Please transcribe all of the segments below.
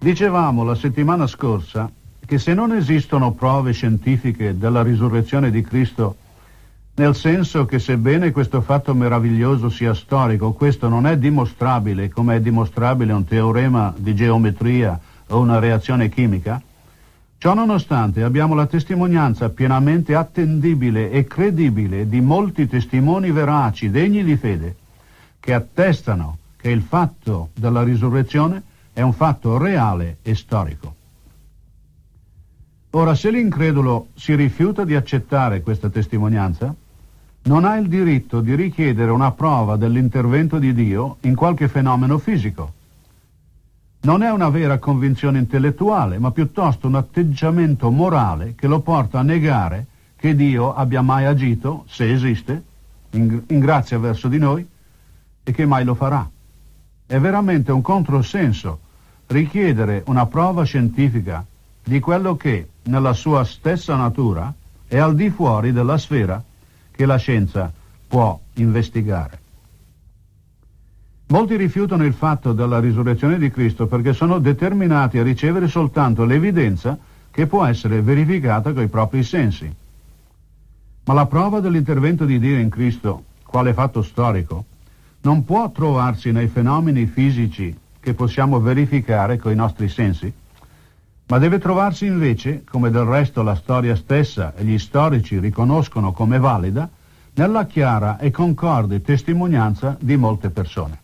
Dicevamo la settimana scorsa che se non esistono prove scientifiche della risurrezione di Cristo, nel senso che sebbene questo fatto meraviglioso sia storico, questo non è dimostrabile come è dimostrabile un teorema di geometria o una reazione chimica, ciò nonostante abbiamo la testimonianza pienamente attendibile e credibile di molti testimoni veraci, degni di fede, che attestano che il fatto della risurrezione è un fatto reale e storico. Ora, se l'incredulo si rifiuta di accettare questa testimonianza, non ha il diritto di richiedere una prova dell'intervento di Dio in qualche fenomeno fisico. Non è una vera convinzione intellettuale, ma piuttosto un atteggiamento morale che lo porta a negare che Dio abbia mai agito, se esiste, in grazia verso di noi, e che mai lo farà. È veramente un controsenso richiedere una prova scientifica di quello che, nella sua stessa natura, è al di fuori della sfera che la scienza può investigare. Molti rifiutano il fatto della risurrezione di Cristo perché sono determinati a ricevere soltanto l'evidenza che può essere verificata coi propri sensi. Ma la prova dell'intervento di Dio in Cristo, quale fatto storico, non può trovarsi nei fenomeni fisici che possiamo verificare coi nostri sensi, ma deve trovarsi invece, come del resto la storia stessa e gli storici riconoscono come valida, nella chiara e concorde testimonianza di molte persone.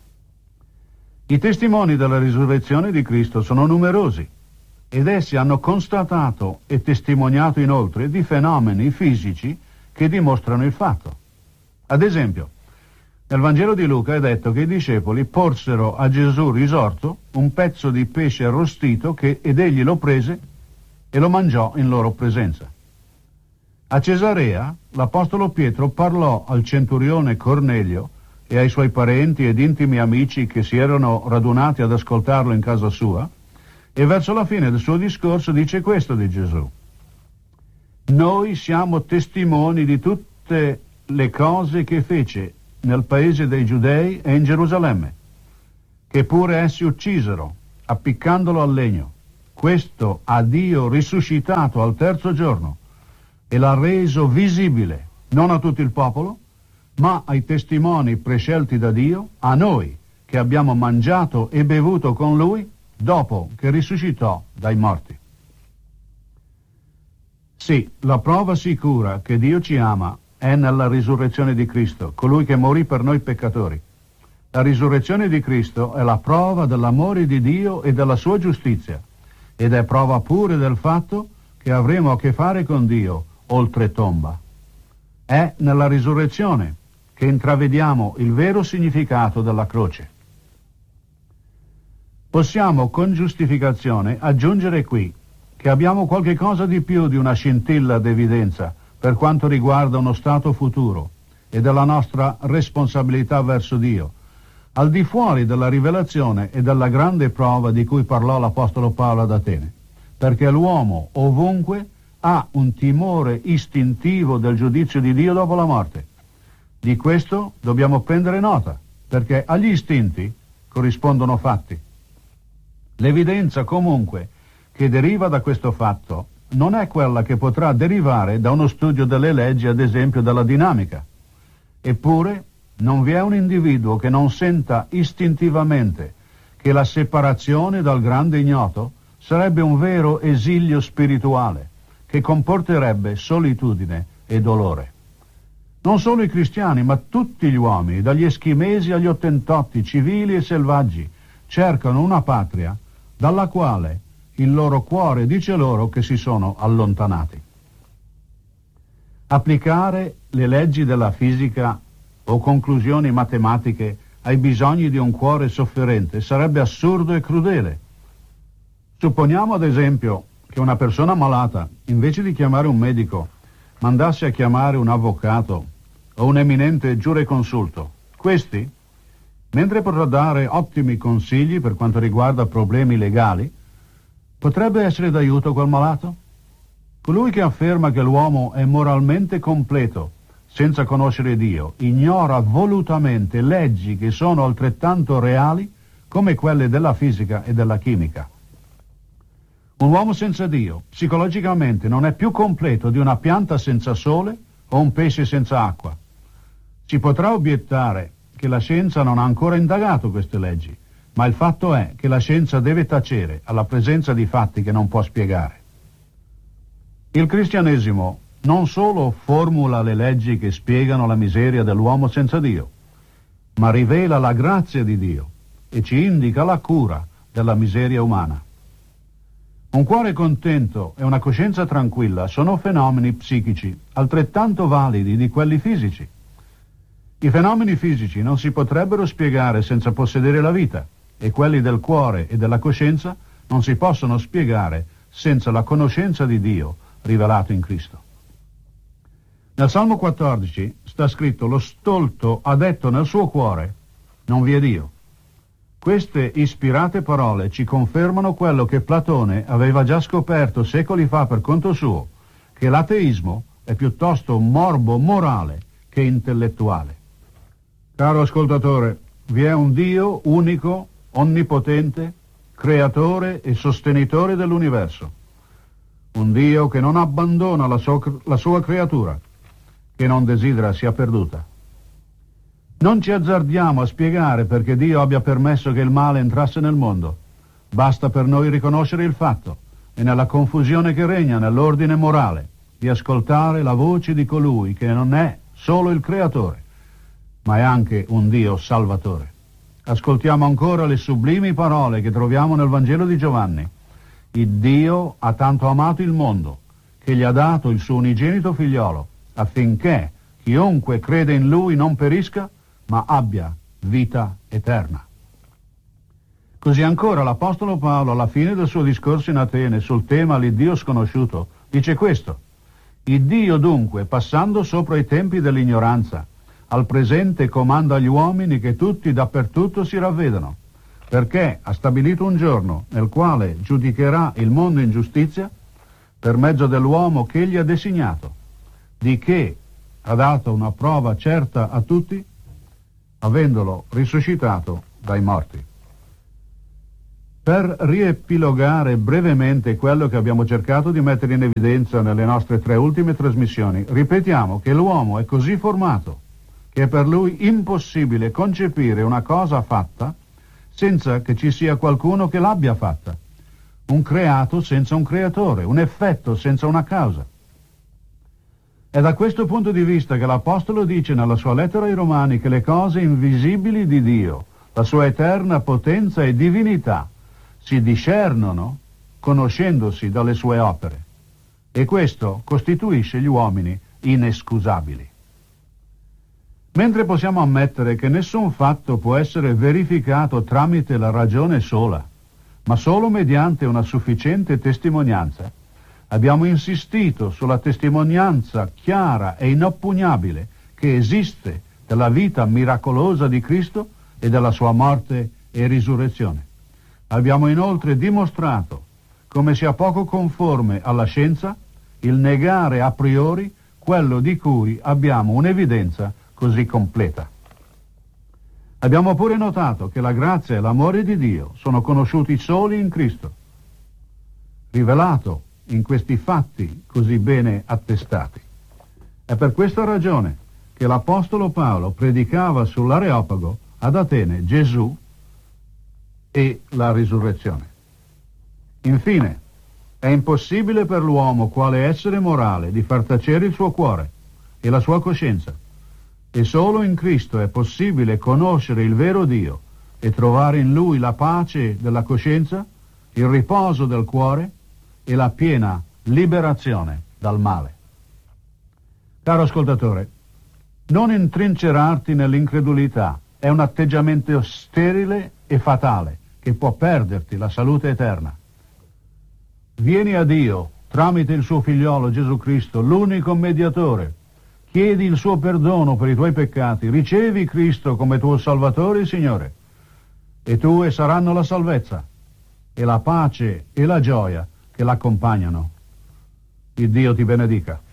I testimoni della risurrezione di Cristo sono numerosi ed essi hanno constatato e testimoniato inoltre di fenomeni fisici che dimostrano il fatto. Ad esempio, nel Vangelo di Luca è detto che i discepoli porsero a Gesù risorto un pezzo di pesce arrostito ed egli lo prese e lo mangiò in loro presenza. A Cesarea l'apostolo Pietro parlò al centurione Cornelio e ai suoi parenti ed intimi amici che si erano radunati ad ascoltarlo in casa sua, e verso la fine del suo discorso dice questo di Gesù: noi siamo testimoni di tutte le cose che fece nel paese dei Giudei e in Gerusalemme, che pure essi uccisero, appiccandolo al legno. Questo ha Dio risuscitato al terzo giorno e l'ha reso visibile, non a tutto il popolo, ma ai testimoni prescelti da Dio, a noi che abbiamo mangiato e bevuto con Lui dopo che risuscitò dai morti. Sì, la prova sicura che Dio ci ama è nella risurrezione di Cristo, colui che morì per noi peccatori. La risurrezione di Cristo è la prova dell'amore di Dio e della sua giustizia, ed è prova pure del fatto che avremo a che fare con Dio oltre tomba. È nella risurrezione che intravediamo il vero significato della croce. Possiamo con giustificazione aggiungere qui che abbiamo qualche cosa di più di una scintilla d'evidenza per quanto riguarda uno stato futuro e della nostra responsabilità verso Dio, al di fuori della rivelazione e della grande prova di cui parlò l'Apostolo Paolo ad Atene, perché l'uomo ovunque ha un timore istintivo del giudizio di Dio dopo la morte. Di questo dobbiamo prendere nota, perché agli istinti corrispondono fatti. L'evidenza comunque che deriva da questo fatto non è quella che potrà derivare da uno studio delle leggi, ad esempio della dinamica. Eppure non vi è un individuo che non senta istintivamente che la separazione dal grande ignoto sarebbe un vero esilio spirituale che comporterebbe solitudine e dolore. Non solo i cristiani, ma tutti gli uomini, dagli eschimesi agli ottentotti, civili e selvaggi, cercano una patria dalla quale il loro cuore dice loro che si sono allontanati. Applicare le leggi della fisica o conclusioni matematiche ai bisogni di un cuore sofferente sarebbe assurdo e crudele. Supponiamo ad esempio che una persona malata, invece di chiamare un medico, mandasse a chiamare un avvocato o un eminente giureconsulto. Questi, mentre potrà dare ottimi consigli per quanto riguarda problemi legali, potrebbe essere d'aiuto quel malato? Colui che afferma che l'uomo è moralmente completo senza conoscere Dio ignora volutamente leggi che sono altrettanto reali come quelle della fisica e della chimica. Un uomo senza Dio, psicologicamente, non è più completo di una pianta senza sole o un pesce senza acqua. Si potrà obiettare che la scienza non ha ancora indagato queste leggi, ma il fatto è che la scienza deve tacere alla presenza di fatti che non può spiegare. Il cristianesimo non solo formula le leggi che spiegano la miseria dell'uomo senza Dio, ma rivela la grazia di Dio e ci indica la cura della miseria umana. Un cuore contento e una coscienza tranquilla sono fenomeni psichici altrettanto validi di quelli fisici. I fenomeni fisici non si potrebbero spiegare senza possedere la vita, e quelli del cuore e della coscienza non si possono spiegare senza la conoscenza di Dio rivelato in Cristo. Nel Salmo 14 sta scritto: lo stolto ha detto nel suo cuore, non vi è Dio. Queste ispirate parole ci confermano quello che Platone aveva già scoperto secoli fa per conto suo, che l'ateismo è piuttosto un morbo morale che intellettuale. Caro ascoltatore, vi è un Dio unico, onnipotente, creatore e sostenitore dell'universo. Un Dio che non abbandona la sua creatura, che non desidera sia perduta. Non ci azzardiamo a spiegare perché Dio abbia permesso che il male entrasse nel mondo. Basta per noi riconoscere il fatto e nella confusione che regna nell'ordine morale di ascoltare la voce di colui che non è solo il creatore, ma è anche un Dio salvatore. Ascoltiamo ancora le sublimi parole che troviamo nel Vangelo di Giovanni. Il Dio ha tanto amato il mondo che gli ha dato il suo unigenito figliolo, affinché chiunque crede in lui non perisca, ma abbia vita eterna. Così ancora l'Apostolo Paolo, alla fine del suo discorso in Atene sul tema l'Iddio sconosciuto, dice questo: il Dio dunque, passando sopra i tempi dell'ignoranza, al presente comanda agli uomini che tutti dappertutto si ravvedano, perché ha stabilito un giorno nel quale giudicherà il mondo in giustizia per mezzo dell'uomo che egli ha designato, di che ha dato una prova certa a tutti, avendolo risuscitato dai morti. Per riepilogare brevemente quello che abbiamo cercato di mettere in evidenza nelle nostre 3 ultime trasmissioni, ripetiamo che l'uomo è così formato che è per lui impossibile concepire una cosa fatta senza che ci sia qualcuno che l'abbia fatta, un creato senza un creatore, un effetto senza una causa. È da questo punto di vista che l'Apostolo dice nella sua lettera ai Romani che le cose invisibili di Dio, la sua eterna potenza e divinità, si discernono conoscendosi dalle sue opere, e questo costituisce gli uomini inescusabili. Mentre possiamo ammettere che nessun fatto può essere verificato tramite la ragione sola, ma solo mediante una sufficiente testimonianza, abbiamo insistito sulla testimonianza chiara e inoppugnabile che esiste della vita miracolosa di Cristo e della sua morte e risurrezione. Abbiamo inoltre dimostrato come sia poco conforme alla scienza il negare a priori quello di cui abbiamo un'evidenza così completa. Abbiamo pure notato che la grazia e l'amore di Dio sono conosciuti soli in Cristo, rivelato in questi fatti così bene attestati. È per questa ragione che l'Apostolo Paolo predicava sull'Areopago ad Atene Gesù e la risurrezione. Infine, è impossibile per l'uomo quale essere morale di far tacere il suo cuore e la sua coscienza, e solo in Cristo è possibile conoscere il vero Dio e trovare in Lui la pace della coscienza, il riposo del cuore e la piena liberazione dal male. Caro ascoltatore, non intrincerarti nell'incredulità è un atteggiamento sterile e fatale che può perderti la salute eterna. Vieni a Dio tramite il suo figliolo Gesù Cristo, l'unico mediatore. Chiedi il suo perdono per i tuoi peccati, ricevi Cristo come tuo Salvatore e Signore, e tue saranno la salvezza e la pace e la gioia che l'accompagnano. Il Dio ti benedica.